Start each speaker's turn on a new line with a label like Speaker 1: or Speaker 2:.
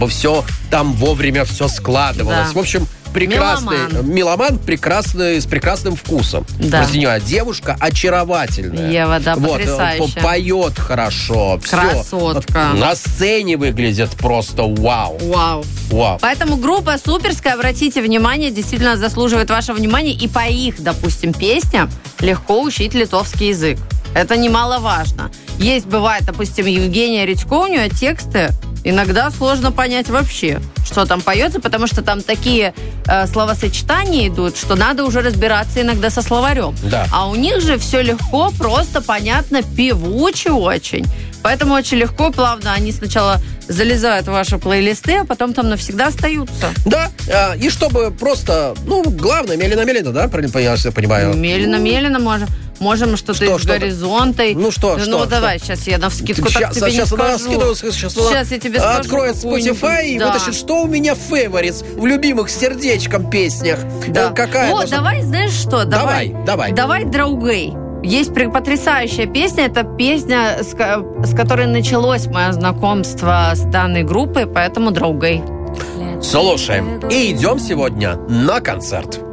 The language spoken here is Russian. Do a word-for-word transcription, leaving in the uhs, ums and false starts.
Speaker 1: все там вовремя все складывалось.
Speaker 2: Да.
Speaker 1: В общем, прекрасный
Speaker 2: Меломан.
Speaker 1: меломан, прекрасный, с прекрасным вкусом.
Speaker 2: Да.
Speaker 1: Извиняю, девушка очаровательная.
Speaker 2: Ева, да,
Speaker 1: вот,
Speaker 2: потрясающая.
Speaker 1: Поет хорошо.
Speaker 2: Красотка.
Speaker 1: Все. На сцене выглядит просто вау.
Speaker 2: Вау.
Speaker 1: Вау.
Speaker 2: Поэтому группа суперская, обратите внимание, действительно заслуживает вашего внимания. И по их, допустим, песням легко учить литовский язык. Это немаловажно. Есть, бывает, допустим, Евгения Редько, у нее тексты иногда сложно понять вообще, что там поется, потому что там такие э, словосочетания идут, что надо уже разбираться иногда со словарем.
Speaker 1: Да.
Speaker 2: А у них же все легко, просто, понятно, певуче очень. Поэтому очень легко и плавно они сначала залезают в ваши плейлисты, а потом там навсегда остаются.
Speaker 1: Да, э, и чтобы просто, ну, главное, медленно-медленно, да, правильно я понимаю?
Speaker 2: Медленно-медленно можем. Можем что-то
Speaker 1: Что,
Speaker 2: из
Speaker 1: что-то?
Speaker 2: горизонта.
Speaker 1: Ну что,
Speaker 2: Ну
Speaker 1: что,
Speaker 2: давай,
Speaker 1: что?
Speaker 2: сейчас я навскидку
Speaker 1: Щас,
Speaker 2: так тебе
Speaker 1: сейчас
Speaker 2: не
Speaker 1: она
Speaker 2: скажу.
Speaker 1: скидывает, сейчас, она
Speaker 2: Сейчас я тебе скажу.
Speaker 1: откроет Spotify и
Speaker 2: Да.
Speaker 1: вытащит, что у меня в фейворитс, в любимых сердечком песнях.
Speaker 2: Да.
Speaker 1: Э, Какая
Speaker 2: Вот,
Speaker 1: должна-
Speaker 2: давай, знаешь что?
Speaker 1: Давай, давай.
Speaker 2: Давай «Драугей». Есть при- потрясающая песня. Это песня, с, ко- с которой началось мое знакомство с данной группой, поэтому «Драугей».
Speaker 1: Слушаем. И идем сегодня на концерт.